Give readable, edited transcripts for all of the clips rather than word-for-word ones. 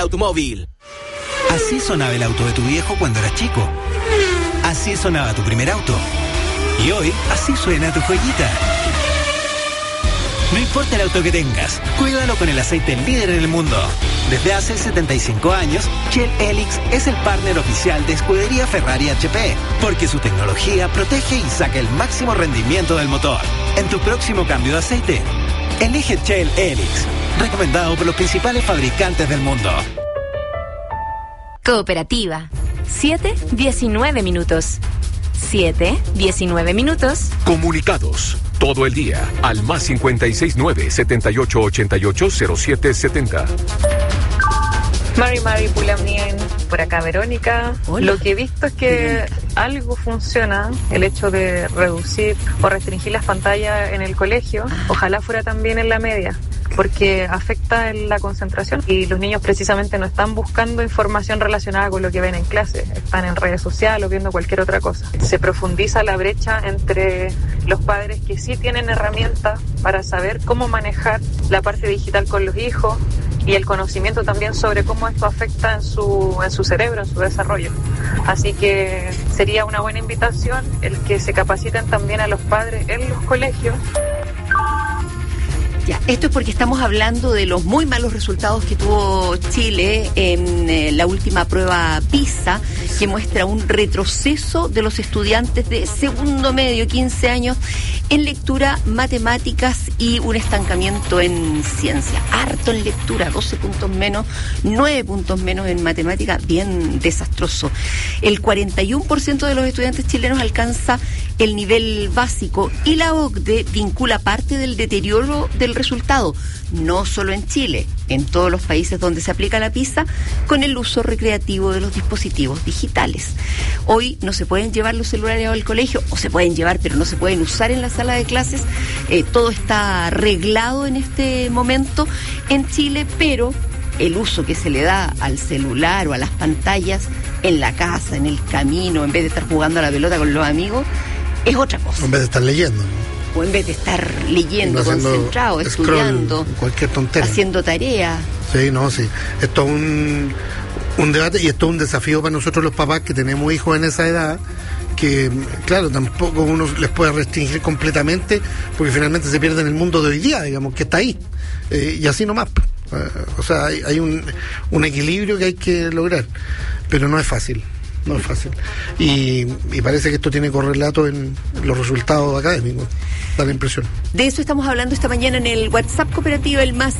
Automóvil. Así sonaba el auto de tu viejo cuando eras chico. Así sonaba tu primer auto. Y hoy, así suena tu joyita. No importa el auto que tengas, cuídalo con el aceite líder en el mundo. Desde hace 75 años, Shell Helix es el partner oficial de Escudería Ferrari HP, porque su tecnología protege y saca el máximo rendimiento del motor. En tu próximo cambio de aceite, elige Shell Helix, recomendado por los principales fabricantes del mundo. Cooperativa. 7:19 minutos. 7:19 minutos. Comunicados. Todo el día al más 569-7888-0770. Mari Pulamnien, por acá Verónica. Hola. Lo que he visto es que algo funciona, el hecho de reducir o restringir las pantallas en el colegio. Ojalá fuera también en la media, porque afecta en la concentración y los niños precisamente no están buscando información relacionada con lo que ven en clase, están en redes sociales o viendo cualquier otra cosa. Se profundiza la brecha entre los padres que sí tienen herramientas para saber cómo manejar la parte digital con los hijos y el conocimiento también sobre cómo esto afecta en su cerebro, en su desarrollo. Así que sería una buena invitación el que se capaciten también a los padres en los colegios. Ya, esto es porque estamos hablando de los muy malos resultados que tuvo Chile en la última prueba PISA, que muestra un retroceso de los estudiantes de segundo medio, 15 años, en lectura, matemáticas y un estancamiento en ciencia. Harto en lectura, 12 puntos menos, 9 puntos menos en matemática, bien desastroso. El 41% de los estudiantes chilenos alcanza el nivel básico y la OCDE vincula parte del deterioro del resultado, no solo en Chile, en todos los países donde se aplica la PISA, con el uso recreativo de los dispositivos digitales. Hoy no se pueden llevar los celulares al colegio, o se pueden llevar, pero no se pueden usar en la sala de clases. Todo está arreglado en este momento en Chile, pero el uso que se le da al celular o a las pantallas en la casa, en el camino, en vez de estar jugando a la pelota con los amigos, es otra cosa. En vez de estar leyendo. O en vez de estar leyendo, concentrado, estudiando, cualquier tontería, haciendo tarea. Sí, esto es un debate y esto es un desafío para nosotros los papás que tenemos hijos en esa edad, que claro, tampoco uno les puede restringir completamente, porque finalmente se pierde en el mundo de hoy día, digamos, que está ahí, y así nomás. O sea, hay un equilibrio que hay que lograr, pero no es fácil. No es fácil. Y parece que esto tiene correlato en los resultados académicos. Da la impresión. De eso estamos hablando esta mañana en el WhatsApp cooperativo, el más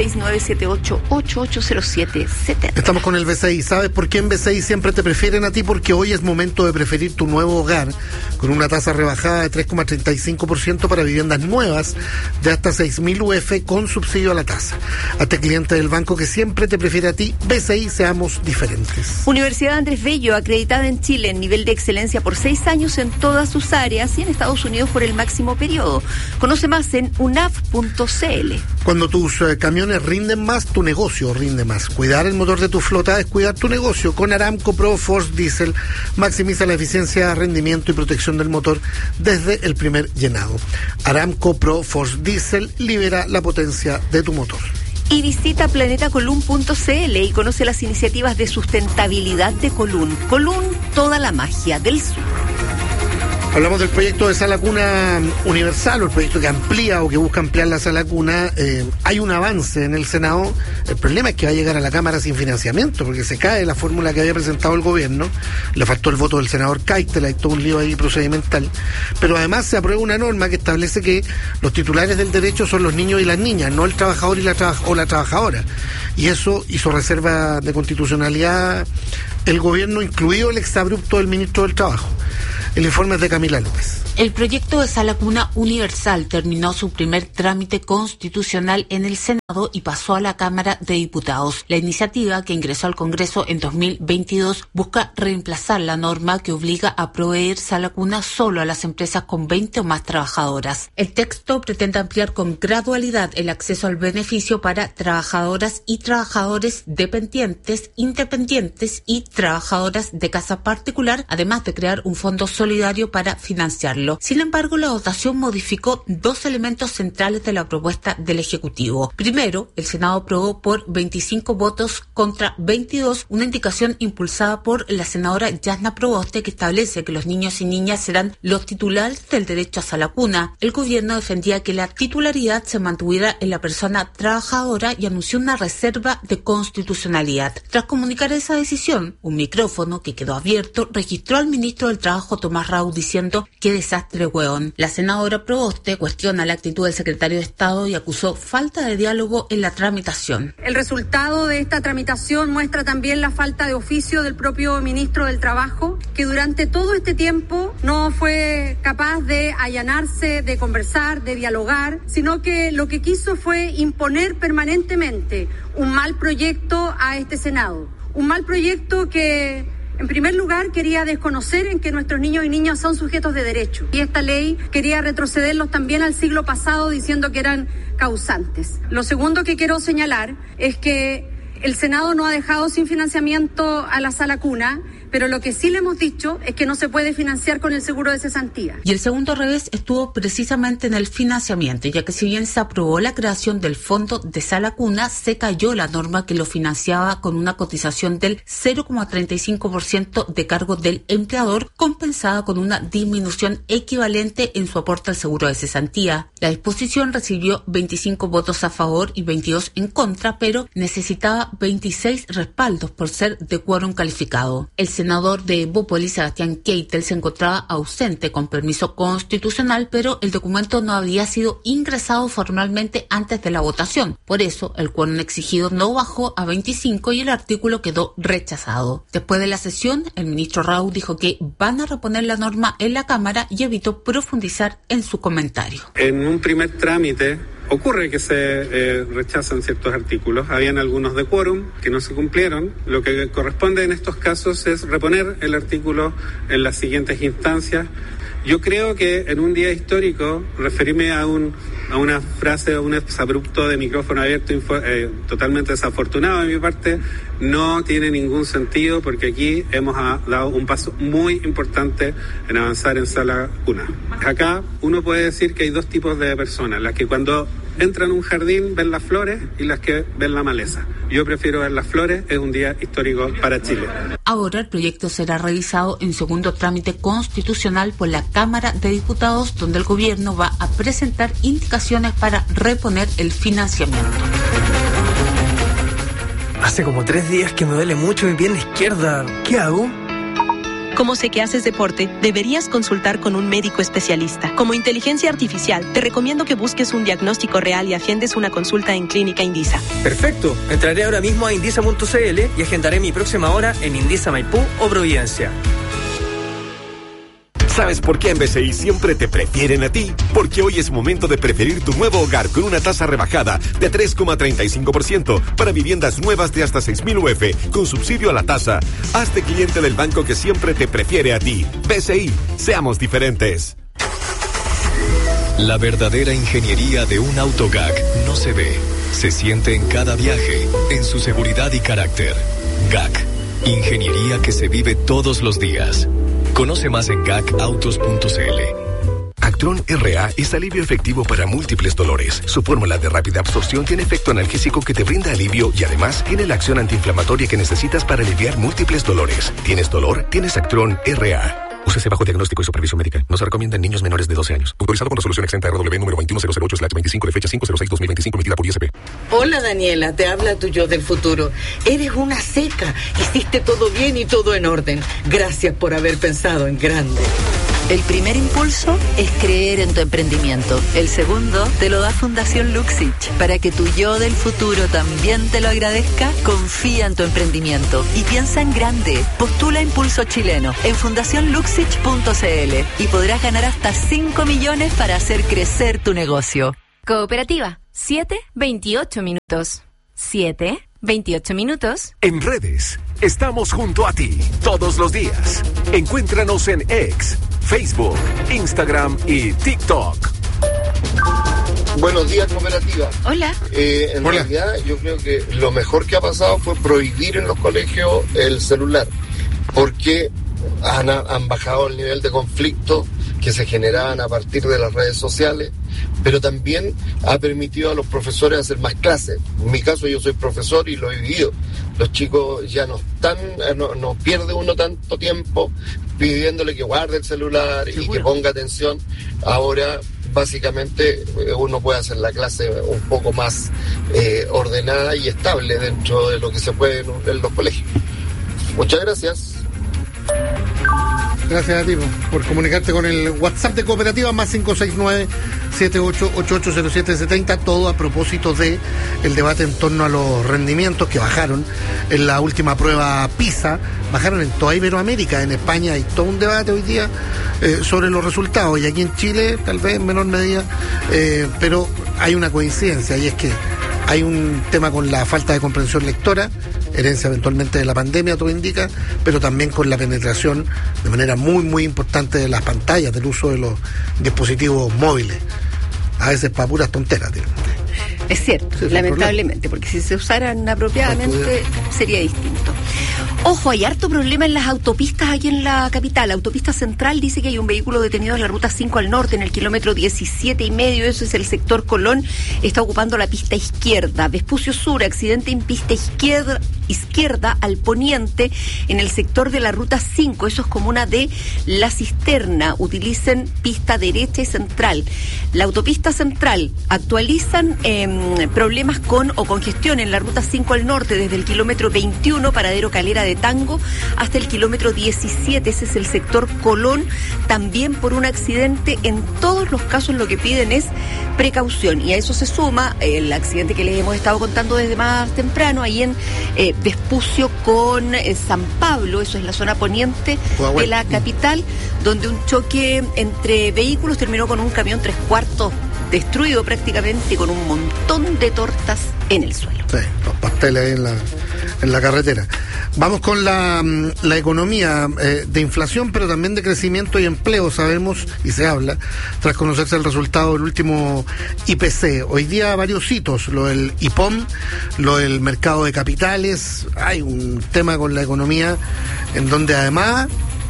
56978880770. Estamos con el BCI. ¿Sabes por qué en BCI siempre te prefieren a ti? Porque hoy es momento de preferir tu nuevo hogar, con una tasa rebajada de 3,35% para viviendas nuevas de hasta 6.000 UF con subsidio a la tasa. Hazte cliente del banco que siempre te prefiere a ti. BCI, seamos diferentes. Universidad Andrés Bello, acreditada en Chile en nivel de excelencia por 6 años en todas sus áreas y en Estados Unidos por el máximo periodo. Conoce más en unaf.cl. Cuando tus camiones rinden más, tu negocio rinde más. Cuidar el motor de tu flota es cuidar tu negocio. Con Aramco Pro Force Diesel maximiza la eficiencia, rendimiento y protección del motor desde el primer llenado. Aramco Pro Force Diesel libera la potencia de tu motor. Y visita planetacolun.cl y conoce las iniciativas de sustentabilidad de Colún. Colún, toda la magia del sur. Hablamos del proyecto de Sala Cuna Universal, o el proyecto que amplía o que busca ampliar la Sala Cuna. Hay un avance en el Senado. El problema es que va a llegar a la Cámara sin financiamiento, porque se cae la fórmula que había presentado el gobierno. Le faltó el voto del senador Keitel, hay todo un lío ahí procedimental. Pero además se aprueba una norma que establece que los titulares del derecho son los niños y las niñas, no el trabajador y la trabajadora. Y eso hizo reserva de constitucionalidad el gobierno, incluido el exabrupto del ministro del Trabajo. El informe es de Camila López. El proyecto de Sala Cuna Universal terminó su primer trámite constitucional en el Senado y pasó a la Cámara de Diputados. La iniciativa, que ingresó al Congreso en 2022, busca reemplazar la norma que obliga a proveer Sala Cuna solo a las empresas con 20 o más trabajadoras. El texto pretende ampliar con gradualidad el acceso al beneficio para trabajadoras y trabajadores dependientes, independientes y trabajadoras de casa particular, además de crear un fondo solidario para financiarlo. hacerlo. Sin embargo, la votación modificó dos elementos centrales de la propuesta del Ejecutivo. Primero, el Senado aprobó por 25 votos contra 22 una indicación impulsada por la senadora Yasna Proboste que establece que los niños y niñas serán los titulares del derecho a la cuna. El gobierno defendía que la titularidad se mantuviera en la persona trabajadora y anunció una reserva de constitucionalidad. Tras comunicar esa decisión, un micrófono que quedó abierto registró al ministro del Trabajo Tomás Raúl diciendo "qué desastre, hueón". La senadora Proboste cuestiona la actitud del secretario de Estado y acusó falta de diálogo en la tramitación. El resultado de esta tramitación muestra también la falta de oficio del propio ministro del Trabajo, que durante todo este tiempo no fue capaz de allanarse, de conversar, de dialogar, sino que lo que quiso fue imponer permanentemente un mal proyecto a este Senado. Un mal proyecto que, en primer lugar, quería desconocer en que nuestros niños y niñas son sujetos de derecho. Y esta ley quería retrocederlos también al siglo pasado diciendo que eran causantes. Lo segundo que quiero señalar es que el Senado no ha dejado sin financiamiento a la sala cuna, pero lo que sí le hemos dicho es que no se puede financiar con el seguro de cesantía. Y el segundo revés estuvo precisamente en el financiamiento, ya que si bien se aprobó la creación del fondo de sala cuna, se cayó la norma que lo financiaba con una cotización del 0,35% de cargo del empleador, compensada con una disminución equivalente en su aporte al seguro de cesantía. La disposición recibió 25 votos a favor y 22 en contra, pero necesitaba 26 respaldos por ser de quórum calificado. El senador de Bópoli, Sebastián Keitel, se encontraba ausente con permiso constitucional, pero el documento no había sido ingresado formalmente antes de la votación. Por eso, el quórum exigido no bajó a 25 y el artículo quedó rechazado. Después de la sesión, el ministro Raúl dijo que van a reponer la norma en la Cámara y evitó profundizar en su comentario. En un primer trámite ocurre que se rechazan ciertos artículos. Habían algunos de quórum que no se cumplieron. Lo que corresponde en estos casos es reponer el artículo en las siguientes instancias. Yo creo que en un día histórico, referirme a una frase, a un exabrupto de micrófono abierto totalmente desafortunado de mi parte, no tiene ningún sentido, porque aquí hemos dado un paso muy importante en avanzar en sala cuna. Acá uno puede decir que hay dos tipos de personas: las que cuando entran a un jardín ven las flores y las que ven la maleza. Yo prefiero ver las flores. Es un día histórico para Chile. Ahora el proyecto será revisado en segundo trámite constitucional por la Cámara de Diputados, donde el gobierno va a presentar indicaciones para reponer el financiamiento. Hace como 3 días que me duele mucho mi pierna izquierda. ¿Qué hago? Como sé que haces deporte, deberías consultar con un médico especialista. Como inteligencia artificial, te recomiendo que busques un diagnóstico real y agendes una consulta en Clínica Indisa. Perfecto. Entraré ahora mismo a indisa.cl y agendaré mi próxima hora en Indisa Maipú o Providencia. ¿Sabes por qué en BCI siempre te prefieren a ti? Porque hoy es momento de preferir tu nuevo hogar con una tasa rebajada de 3,35% para viviendas nuevas de hasta 6.000 UF con subsidio a la tasa. Hazte cliente del banco que siempre te prefiere a ti. BCI, seamos diferentes. La verdadera ingeniería de un Autogag no se ve, se siente en cada viaje, en su seguridad y carácter. GAC, ingeniería que se vive todos los días. Conoce más en gacautos.cl. Actron RA es alivio efectivo para múltiples dolores. Su fórmula de rápida absorción tiene efecto analgésico que te brinda alivio y además tiene la acción antiinflamatoria que necesitas para aliviar múltiples dolores. ¿Tienes dolor? Tienes Actron RA. Úsese bajo diagnóstico y supervisión médica. No se recomienda en niños menores de 12 años. Autorizado con resolución exenta RW número 21008/25 de fecha 5/06/2025 emitida por ISP. Hola Daniela, te habla tu yo del futuro. Eres una seca. Hiciste todo bien y todo en orden. Gracias por haber pensado en grande. El primer impulso es creer en tu emprendimiento. El segundo te lo da Fundación Luxich. Para que tu yo del futuro también te lo agradezca, confía en tu emprendimiento y piensa en grande. Postula Impulso Chileno en fundacionluxich.cl y podrás ganar hasta 5 millones para hacer crecer tu negocio. Cooperativa, 7:28 minutos. 7:28 minutos. En redes, estamos junto a ti todos los días. Encuéntranos en X, Facebook, Instagram y TikTok. Buenos días, Cooperativa. Hola. En realidad, yo creo que lo mejor que ha pasado fue prohibir en los colegios el celular, porque han bajado el nivel de conflicto que se generaban a partir de las redes sociales, pero también ha permitido a los profesores hacer más clases. En mi caso, yo soy profesor y lo he vivido. Los chicos ya no están, no pierde uno tanto tiempo pidiéndole que guarde el celular y que ponga atención. Ahora, básicamente, uno puede hacer la clase un poco más ordenada y estable dentro de lo que se puede en los colegios. Muchas gracias. Gracias a ti por comunicarte con el WhatsApp de Cooperativa más 569-7888-0770, todo a propósito de el debate en torno a los rendimientos que bajaron en la última prueba PISA, bajaron en toda Iberoamérica. En España hay todo un debate hoy día sobre los resultados, y aquí en Chile tal vez en menor medida, pero hay una coincidencia, y es que hay un tema con la falta de comprensión lectora, herencia eventualmente de la pandemia, todo indica, pero también con la penetración de manera muy, muy importante de las pantallas, del uso de los dispositivos móviles. A veces para puras tonteras, tío. Es cierto, sí, lamentablemente, porque si se usaran apropiadamente sería distinto. Ojo, hay harto problema en las autopistas aquí en la capital. La autopista central dice que hay un vehículo detenido en la ruta 5 al norte, en el kilómetro 17,5, eso es el sector Colón, está ocupando la pista izquierda. Vespucio Sur, accidente en pista izquierda al poniente, en el sector de la ruta 5, eso es comuna de La Cisterna, utilicen pista derecha y central. La autopista central, actualizan problemas con o congestión en la ruta 5 al norte, desde el kilómetro 21, paradero Calera de Tango, hasta el kilómetro 17, ese es el sector Colón, también por un accidente. En todos los casos lo que piden es precaución, y a eso se suma el accidente que les hemos estado contando desde más temprano, ahí en Vespucio con San Pablo, eso es la zona poniente de la capital, donde un choque entre vehículos terminó con un camión 3/4 destruido prácticamente, con un montón de tortas en el suelo. Sí, los pasteles ahí en la carretera. Vamos con la economía de inflación, pero también de crecimiento y empleo, sabemos, y se habla, tras conocerse el resultado del último IPC. Hoy día varios hitos, lo del IPOM, lo del mercado de capitales, hay un tema con la economía en donde además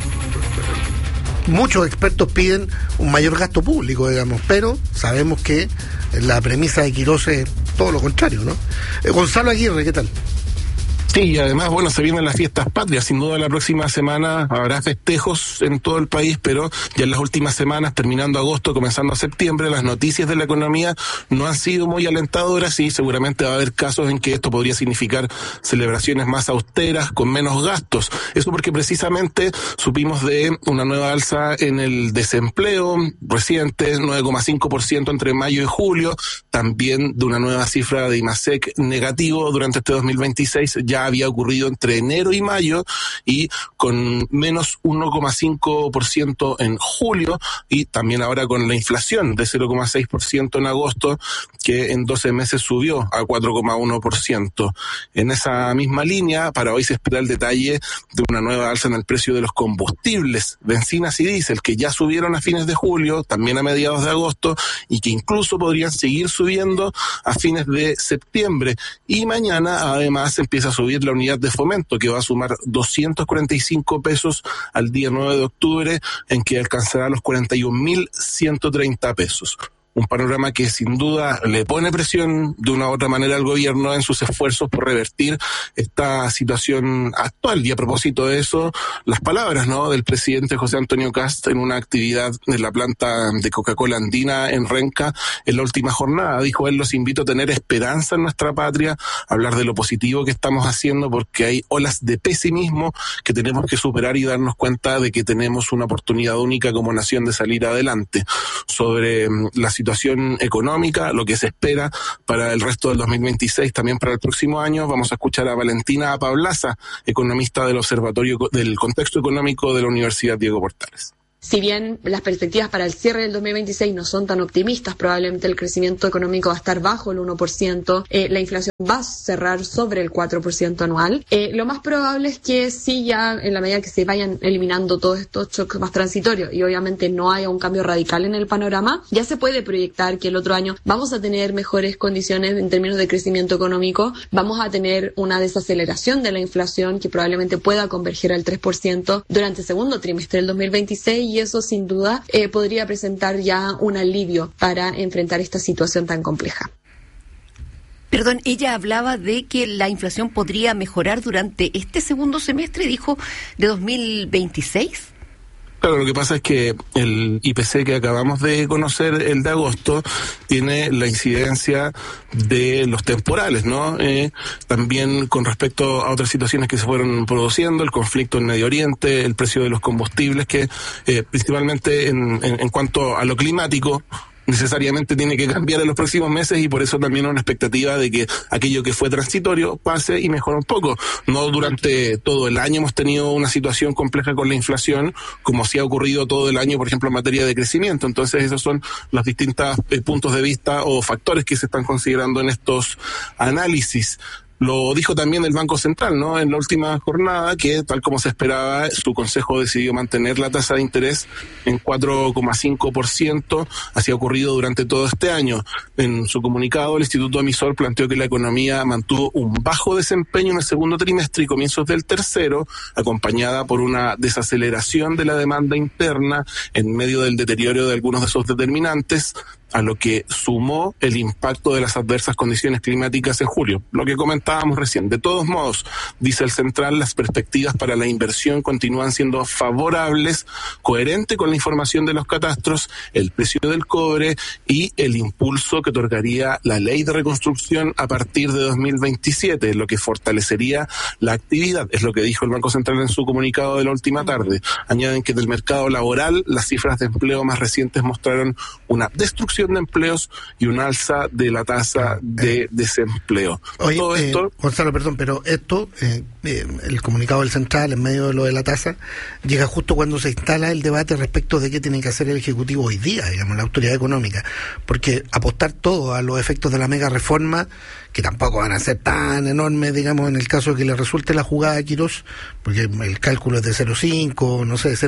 muchos expertos piden un mayor gasto público, digamos, pero sabemos que la premisa de Quirós es todo lo contrario, ¿no? Gonzalo Aguirre, ¿qué tal? Sí, y además, bueno, se vienen las fiestas patrias. Sin duda la próxima semana habrá festejos en todo el país, pero ya en las últimas semanas, terminando agosto, comenzando septiembre, las noticias de la economía no han sido muy alentadoras, y seguramente va a haber casos en que esto podría significar celebraciones más austeras, con menos gastos. Eso porque precisamente supimos de una nueva alza en el desempleo reciente, 9,5% entre mayo y julio, también de una nueva cifra de IMASEC negativo durante este 2026, ya había ocurrido entre enero y mayo, y con menos 1,5% en julio, y también ahora con la inflación de 0,6% en agosto, que en 12 meses subió a 4,1%. En esa misma línea, para hoy se espera el detalle de una nueva alza en el precio de los combustibles, bencinas y diésel, que ya subieron a fines de julio, también a mediados de agosto, y que incluso podrían seguir subiendo a fines de septiembre. Y mañana además empieza a subir la unidad de fomento, que va a sumar 245 pesos al día 9 de octubre, en que alcanzará los 41.130 pesos. Un panorama que sin duda le pone presión de una u otra manera al gobierno en sus esfuerzos por revertir esta situación actual. Y a propósito de eso, las palabras, ¿no?, del presidente José Antonio Kast en una actividad en la planta de Coca-Cola Andina en Renca en la última jornada. Dijo él: los invito a tener esperanza en nuestra patria, a hablar de lo positivo que estamos haciendo, porque hay olas de pesimismo que tenemos que superar y darnos cuenta de que tenemos una oportunidad única como nación de salir adelante. Sobre la situación económica, lo que se espera para el resto del 2026, también para el próximo año, vamos a escuchar a Valentina Apablaza, economista del Observatorio del Contexto Económico de la Universidad Diego Portales. Si bien las perspectivas para el cierre del 2026 no son tan optimistas, probablemente el crecimiento económico va a estar bajo el 1%, la inflación va a cerrar sobre el 4% anual. Lo más probable es que sí, ya en la medida que se vayan eliminando todos estos choques más transitorios y obviamente no haya un cambio radical en el panorama, ya se puede proyectar que el otro año vamos a tener mejores condiciones en términos de crecimiento económico, vamos a tener una desaceleración de la inflación que probablemente pueda converger al 3% durante el segundo trimestre del 2026, y y eso sin duda podría presentar ya un alivio para enfrentar esta situación tan compleja. Perdón, ella hablaba de que la inflación podría mejorar durante este segundo semestre, dijo, de 2026. Claro, lo que pasa es que el IPC que acabamos de conocer, el de agosto, tiene la incidencia de los temporales, ¿no? También con respecto a otras situaciones que se fueron produciendo, el conflicto en Medio Oriente, el precio de los combustibles, que principalmente en cuanto a lo climático, necesariamente tiene que cambiar en los próximos meses, y por eso también una expectativa de que aquello que fue transitorio pase y mejore un poco. No durante todo el año hemos tenido una situación compleja con la inflación, como sí ha ocurrido todo el año, por ejemplo, en materia de crecimiento. Entonces esos son los distintos puntos de vista o factores que se están considerando en estos análisis. Lo dijo también el Banco Central, ¿no? En la última jornada, que tal como se esperaba, su consejo decidió mantener la tasa de interés en 4,5%, así ha ocurrido durante todo este año. En su comunicado, el Instituto Emisor planteó que la economía mantuvo un bajo desempeño en el segundo trimestre y comienzos del tercero, acompañada por una desaceleración de la demanda interna en medio del deterioro de algunos de esos determinantes, a lo que sumó el impacto de las adversas condiciones climáticas en julio. Lo que comentábamos recién. De todos modos, dice el Central, las perspectivas para la inversión continúan siendo favorables, coherente con la información de los catastros, el precio del cobre y el impulso que otorgaría la ley de reconstrucción a partir de 2027, lo que fortalecería la actividad. Es lo que dijo el Banco Central en su comunicado de la última tarde. Añaden que del mercado laboral, las cifras de empleo más recientes mostraron una destrucción de empleos y un alza de la tasa de desempleo. Oye, todo esto, Gonzalo, perdón, pero esto, el comunicado del Central, en medio de lo de la tasa, llega justo cuando se instala el debate respecto de qué tiene que hacer el Ejecutivo hoy día, digamos, la autoridad económica, porque apostar todo a los efectos de la mega reforma, que tampoco van a ser tan enormes, digamos, en el caso de que le resulte la jugada a Quirós, porque el cálculo es de 0,5, no sé,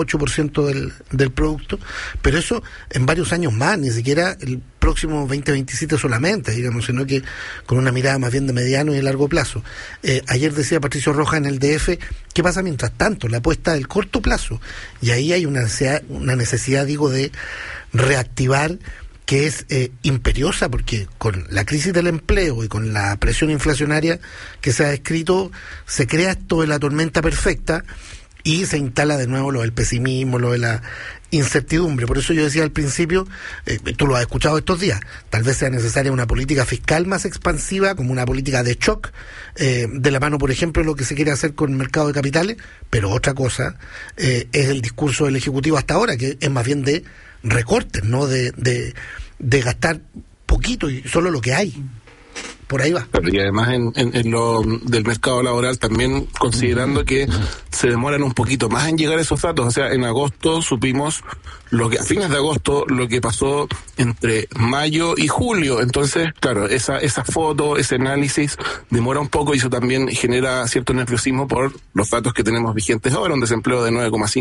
0,8% del producto, pero eso en varios años más, ni siquiera el próximo 2027 solamente, digamos, sino que con una mirada más bien de mediano y de largo plazo. Ayer decía Patricio Rojas en el DF, ¿qué pasa mientras tanto? La apuesta del corto plazo, y ahí hay una necesidad, digo, de reactivar, que es imperiosa, porque con la crisis del empleo y con la presión inflacionaria que se ha descrito, se crea esto de la tormenta perfecta y se instala de nuevo lo del pesimismo, lo de la incertidumbre. Por eso yo decía al principio, tú lo has escuchado estos días, tal vez sea necesaria una política fiscal más expansiva, como una política de shock, de la mano, por ejemplo, lo que se quiere hacer con el mercado de capitales, pero otra cosa es el discurso del Ejecutivo hasta ahora, que es más bien de recortes, ¿no? De gastar poquito y solo lo que hay. Por ahí va. Y además en lo del mercado laboral también, considerando que se demoran un poquito más en llegar esos datos. O sea, en agosto supimos a fines de agosto, lo que pasó entre mayo y julio. Entonces, claro, esa foto, ese análisis demora un poco, y eso también genera cierto nerviosismo por los datos que tenemos vigentes ahora, un desempleo de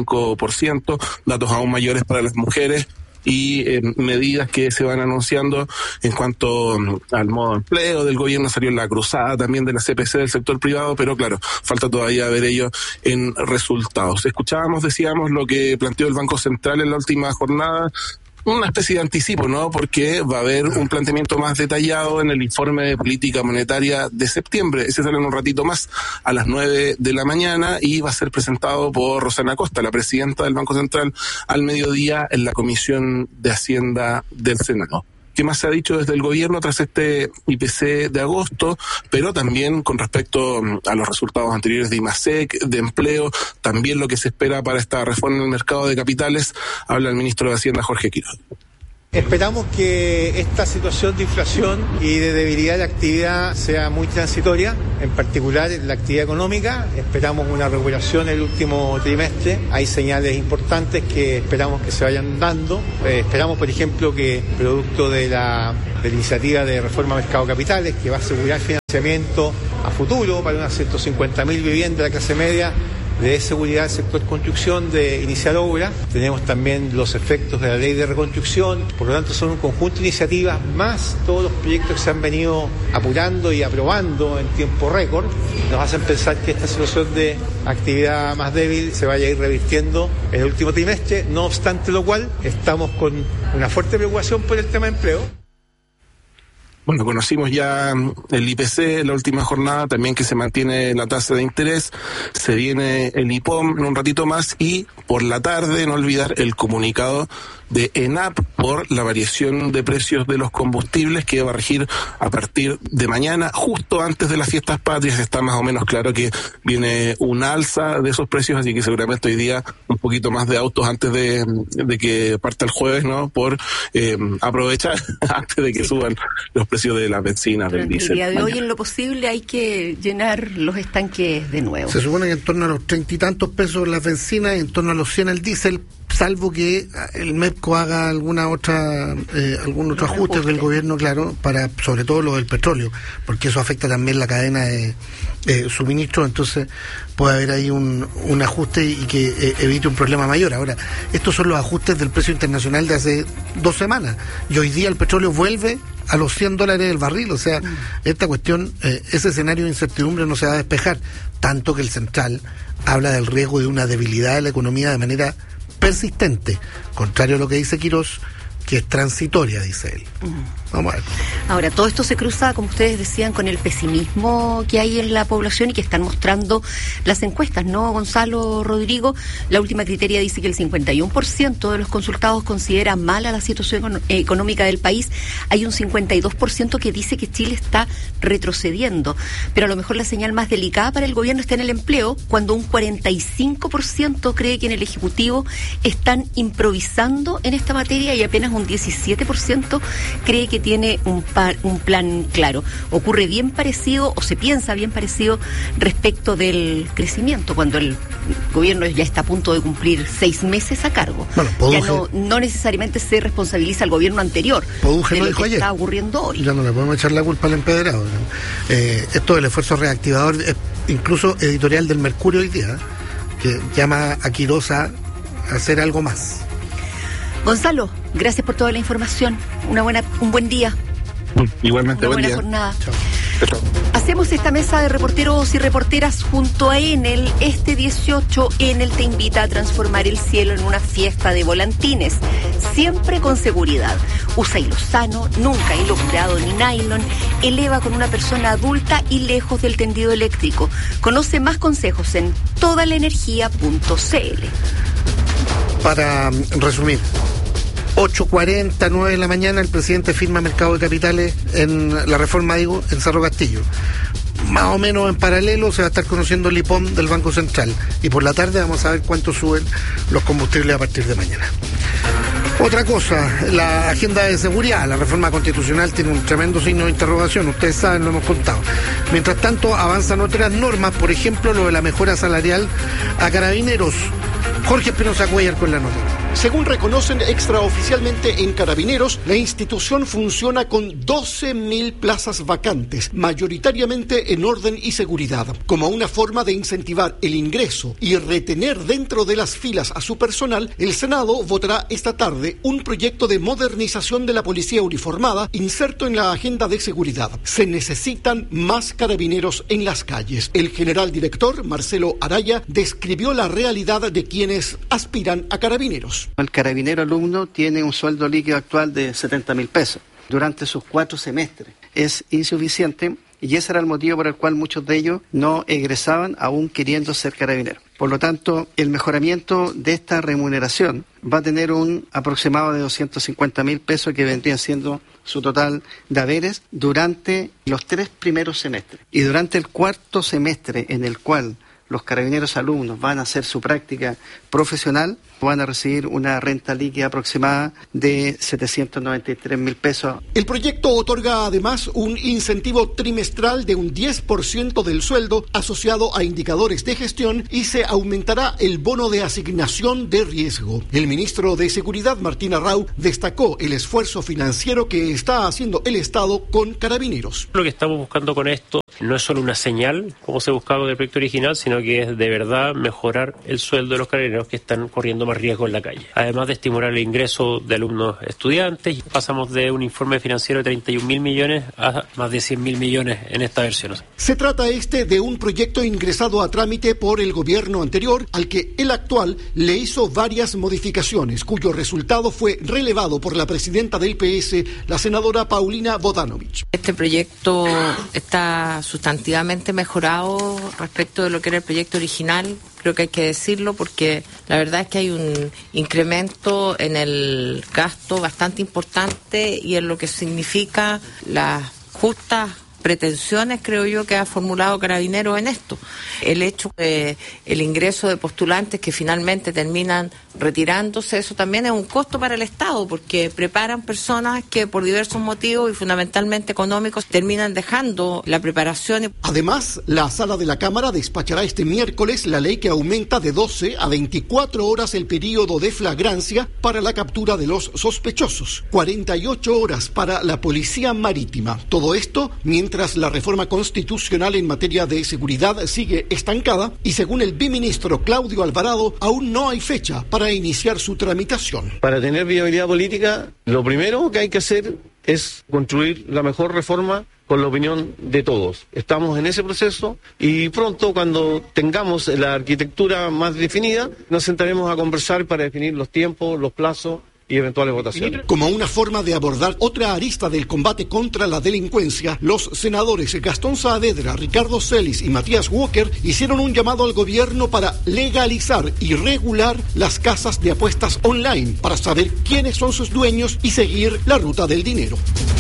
9,5%, datos aún mayores para las mujeres, y medidas que se van anunciando en cuanto al modo de empleo del gobierno. Salió la cruzada también de la CPC del sector privado, pero claro, falta todavía ver ello en resultados. Decíamos lo que planteó el Banco Central en la última jornada, una especie de anticipo, ¿no? Porque va a haber un planteamiento más detallado en el informe de política monetaria de septiembre. Ese sale en un ratito más, a las 9 de la mañana, y va a ser presentado por Rosana Acosta, la presidenta del Banco Central, al mediodía en la Comisión de Hacienda del Senado. ¿Qué más se ha dicho desde el gobierno tras este IPC de agosto? Pero también con respecto a los resultados anteriores de IMASEC, de empleo, también lo que se espera para esta reforma en el mercado de capitales, habla el ministro de Hacienda, Jorge Quirós. Esperamos que esta situación de inflación y de debilidad de actividad sea muy transitoria, en particular en la actividad económica. Esperamos una recuperación el último trimestre. Hay señales importantes que esperamos que se vayan dando. Esperamos, por ejemplo, que producto de la iniciativa de reforma mercado de capitales, que va a asegurar financiamiento a futuro para unas 150.000 viviendas de la clase media, de seguridad del sector construcción de iniciar obra. Tenemos también los efectos de la ley de reconstrucción. Por lo tanto, son un conjunto de iniciativas más todos los proyectos que se han venido apurando y aprobando en tiempo récord. Nos hacen pensar que esta situación de actividad más débil se vaya a ir revirtiendo en el último trimestre. No obstante lo cual, estamos con una fuerte preocupación por el tema de empleo. Bueno, conocimos ya el IPC, la última jornada, también que se mantiene la tasa de interés, se viene el IPOM en un ratito más y por la tarde, no olvidar el comunicado de ENAP por la variación de precios de los combustibles que va a regir a partir de mañana, justo antes de las fiestas patrias. Está más o menos claro que viene un alza de esos precios, así que seguramente hoy día un poquito más de autos antes de que parta el jueves, ¿no? Por aprovechar antes de que suban los precios de las bencinas, del diésel. El día de hoy, en lo posible, hay que llenar los estanques de nuevo. Se supone que en torno a los 30 y tantos pesos las bencinas y en torno a los 100 el diésel, salvo que el MEPCO haga algún otro ajuste del gobierno, claro, para sobre todo lo del petróleo, porque eso afecta también la cadena de suministro, entonces puede haber ahí un ajuste y que evite un problema mayor. Ahora, estos son los ajustes del precio internacional de hace 2 semanas, y hoy día el petróleo vuelve a los $100 el barril, o sea, esta cuestión, ese escenario de incertidumbre no se va a despejar, tanto que el Central habla del riesgo de una debilidad de la economía de manera persistente, contrario a lo que dice Quirós, que es transitoria, dice él. Vamos a ver. Ahora, todo esto se cruza, como ustedes decían, con el pesimismo que hay en la población y que están mostrando las encuestas, ¿no, Gonzalo, Rodrigo? La última criteria dice que el 51% de los consultados considera mala la situación económica del país. Hay un 52% que dice que Chile está retrocediendo. Pero a lo mejor la señal más delicada para el gobierno está en el empleo, cuando un 45% cree que en el Ejecutivo están improvisando en esta materia y apenas un 17% cree que tiene un plan claro. Ocurre bien parecido, o se piensa bien parecido, respecto del crecimiento, cuando el gobierno ya está a punto de cumplir 6 meses a cargo. Bueno, ya no necesariamente se responsabiliza al gobierno anterior de lo que está ocurriendo hoy. Ya no le podemos echar la culpa al empedrado, ¿no? Esto del esfuerzo reactivador, incluso editorial del Mercurio hoy día, que llama a Quirós a hacer algo más. Gonzalo, gracias por toda la información. Un buen día. Igualmente, buen día. Una buena jornada. Chao. Hacemos esta mesa de reporteros y reporteras junto a Enel. Este 18, Enel te invita a transformar el cielo en una fiesta de volantines, siempre con seguridad. Usa hilo sano, nunca hilo curado ni nylon. Eleva con una persona adulta y lejos del tendido eléctrico. Conoce más consejos en todalenergia.cl. Para resumir, 8:40, 9 de la mañana, el presidente firma Mercado de Capitales en la reforma, en Cerro Castillo. Más o menos en paralelo se va a estar conociendo el IPOM del Banco Central. Y por la tarde vamos a ver cuánto suben los combustibles a partir de mañana. Otra cosa, la agenda de seguridad, la reforma constitucional tiene un tremendo signo de interrogación, ustedes saben, lo hemos contado. Mientras tanto, avanzan otras normas, por ejemplo, lo de la mejora salarial a carabineros. Jorge Espinosa Cuellar con la nota. Según reconocen extraoficialmente en Carabineros, la institución funciona con 12.000 plazas vacantes, mayoritariamente en orden y seguridad. Como una forma de incentivar el ingreso y retener dentro de las filas a su personal, el Senado votará esta tarde un proyecto de modernización de la policía uniformada inserto en la agenda de seguridad. Se necesitan más carabineros en las calles. El general director, Marcelo Araya, describió la realidad de quienes aspiran a carabineros. El carabinero alumno tiene un sueldo líquido actual de 70.000 pesos durante sus 4 semestres. Es insuficiente y ese era el motivo por el cual muchos de ellos no egresaban aún queriendo ser carabineros. Por lo tanto, el mejoramiento de esta remuneración va a tener un aproximado de 250.000 pesos que vendrían siendo su total de haberes durante los 3 primeros semestres. Y durante el 4º semestre en el cual los carabineros alumnos van a hacer su práctica profesional, van a recibir una renta líquida aproximada de 793.000 pesos. El proyecto otorga además un incentivo trimestral de un 10% del sueldo asociado a indicadores de gestión y se aumentará el bono de asignación de riesgo. El ministro de Seguridad, Martín Arrau, destacó el esfuerzo financiero que está haciendo el Estado con Carabineros. Lo que estamos buscando con esto no es solo una señal, como se buscaba con el proyecto original, sino que es de verdad mejorar el sueldo de los carabineros que están corriendo más riesgo en la calle. Además de estimular el ingreso de alumnos estudiantes, pasamos de un informe financiero de 31.000 millones a más de 100.000 millones en esta versión. Se trata de un proyecto ingresado a trámite por el gobierno anterior, al que el actual le hizo varias modificaciones, cuyo resultado fue relevado por la presidenta del PS, la senadora Paulina Bodanovich. Este proyecto está sustantivamente mejorado respecto de lo que era el proyecto original. Creo que hay que decirlo porque la verdad es que hay un incremento en el gasto bastante importante y en lo que significa las justas pretensiones, creo yo, que ha formulado Carabineros en esto. El hecho de el ingreso de postulantes que finalmente terminan retirándose, eso también es un costo para el Estado, porque preparan personas que por diversos motivos y fundamentalmente económicos terminan dejando la preparación. Además, la sala de la Cámara despachará este miércoles la ley que aumenta de 12 a 24 horas el periodo de flagrancia para la captura de los sospechosos, 48 horas para la Policía Marítima. Todo esto mientras la reforma constitucional en materia de seguridad sigue estancada y, según el biministro Claudio Alvarado, aún no hay fecha para iniciar su tramitación. Para tener viabilidad política, lo primero que hay que hacer es construir la mejor reforma con la opinión de todos. Estamos en ese proceso y pronto, cuando tengamos la arquitectura más definida, nos sentaremos a conversar para definir los tiempos, los plazos y eventuales votaciones. Como una forma de abordar otra arista del combate contra la delincuencia, los senadores Gastón Saavedra, Ricardo Celis y Matías Walker hicieron un llamado al gobierno para legalizar y regular las casas de apuestas online, para saber quiénes son sus dueños y seguir la ruta del dinero.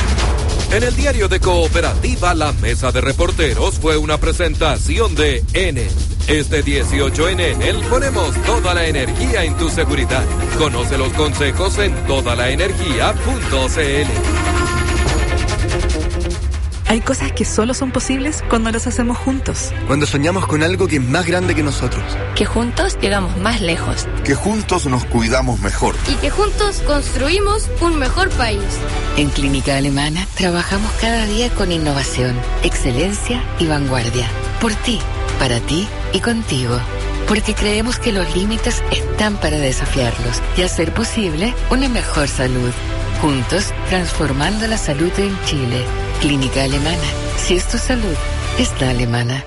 En el diario de Cooperativa, la mesa de reporteros fue una presentación de Enel. Este 18 en Enel ponemos toda la energía en tu seguridad. Conoce los consejos en todalaenergia.cl. Hay cosas que solo son posibles cuando las hacemos juntos. Cuando soñamos con algo que es más grande que nosotros. Que juntos llegamos más lejos. Que juntos nos cuidamos mejor. Y que juntos construimos un mejor país. En Clínica Alemana trabajamos cada día con innovación, excelencia y vanguardia. Por ti, para ti y contigo. Porque creemos que los límites están para desafiarlos y hacer posible una mejor salud. Juntos, transformando la salud en Chile. Clínica Alemana. Si es tu salud, es la alemana.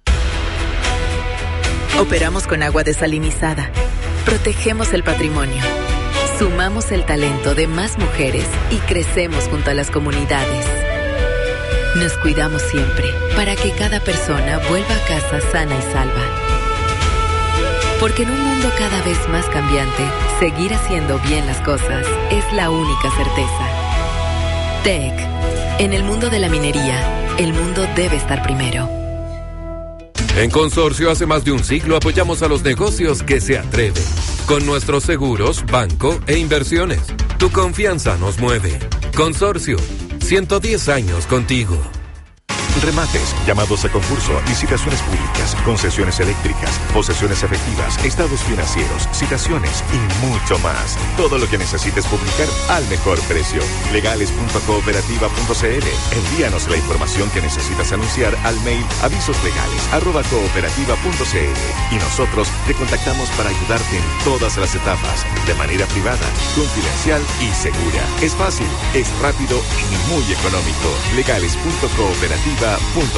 Operamos con agua desalinizada. Protegemos el patrimonio. Sumamos el talento de más mujeres y crecemos junto a las comunidades. Nos cuidamos siempre para que cada persona vuelva a casa sana y salva. Porque en un mundo cada vez más cambiante, seguir haciendo bien las cosas es la única certeza. TEC. En el mundo de la minería, el mundo debe estar primero. En Consorcio, hace más de un siglo apoyamos a los negocios que se atreven. Con nuestros seguros, banco e inversiones. Tu confianza nos mueve. Consorcio, 110 años contigo. Remates, llamados a concurso, licitaciones públicas, concesiones eléctricas, posesiones efectivas, estados financieros, citaciones y mucho más. Todo lo que necesites publicar al mejor precio. Legales.cooperativa.cl. Envíanos la información que necesitas anunciar al mail avisoslegales@cooperativa.cl y nosotros te contactamos para ayudarte en todas las etapas, de manera privada, confidencial y segura. Es fácil, es rápido y muy económico. Legales.cooperativa.cl.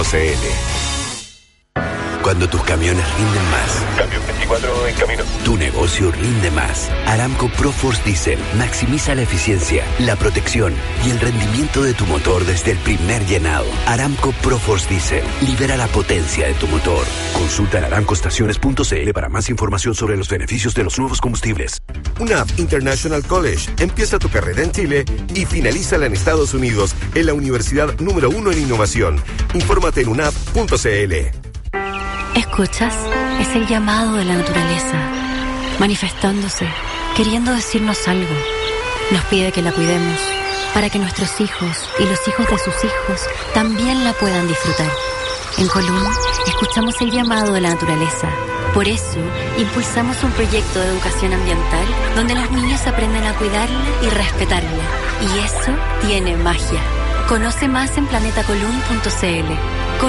Cuando tus camiones rinden más. Camión 24 en camino. Tu negocio rinde más. Aramco ProForce Diesel maximiza la eficiencia, la protección y el rendimiento de tu motor desde el primer llenado. Aramco ProForce Diesel libera la potencia de tu motor. Consulta en aramcoestaciones.cl para más información sobre los beneficios de los nuevos combustibles. UNAV International College. Empieza tu carrera en Chile y finalízala en Estados Unidos en la universidad número 1 en innovación. Infórmate en unav.cl. ¿Escuchas? Es el llamado de la naturaleza, manifestándose, queriendo decirnos algo. Nos pide que la cuidemos, para que nuestros hijos y los hijos de sus hijos también la puedan disfrutar. En Colún, escuchamos el llamado de la naturaleza. Por eso, impulsamos un proyecto de educación ambiental donde los niños aprenden a cuidarla y respetarla. Y eso tiene magia. Conoce más en planetacolún.cl.